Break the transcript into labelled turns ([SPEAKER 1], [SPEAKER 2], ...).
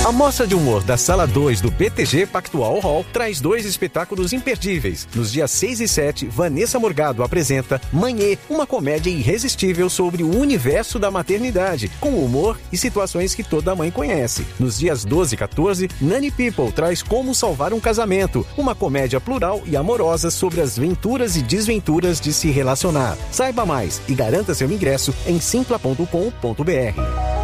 [SPEAKER 1] A Mostra de Humor da Sala 2 do BTG Pactual Hall traz 2 espetáculos imperdíveis. Nos dias 6 e 7, Vanessa Morgado apresenta Manhê, uma comédia irresistível sobre o universo da maternidade, com humor e situações que toda mãe conhece. Nos dias 12 e 14, Nani People traz Como Salvar um Casamento, uma comédia plural e amorosa sobre as venturas e desventuras de se relacionar. Saiba mais e garanta seu ingresso em simpla.com.br.